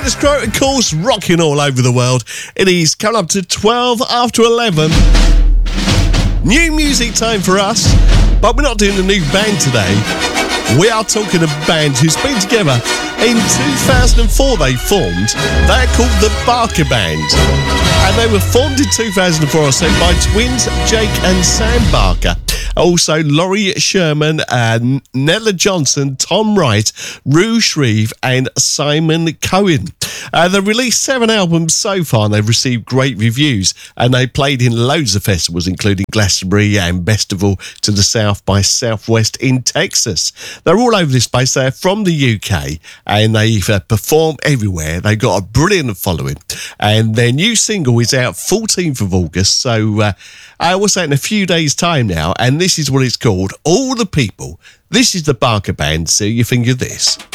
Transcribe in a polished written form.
Status Quo, of course, rocking all over the world. It is coming up to 12 after 11. New music time for us, but we're not doing a new band today. We are talking a band who's been together. In 2004 they formed. They're called the Barker Band. And they were formed in 2004, I said, by twins Jake and Sam Barker. Also, Laurie Sherman, Nella Johnson, Tom Wright, Rue Shreve, and Simon Cohen. They've released 7 albums so far, and they've received great reviews. And they played in loads of festivals, including Glastonbury and Festival to the South by Southwest in Texas. They're all over this place. They're from the UK, and they've performed everywhere. They've got a brilliant following. And their new single is out 14th of August. So I will say in a few days' time now, and this is what it's called, All the People. This is the Barker Band. See what you think of this.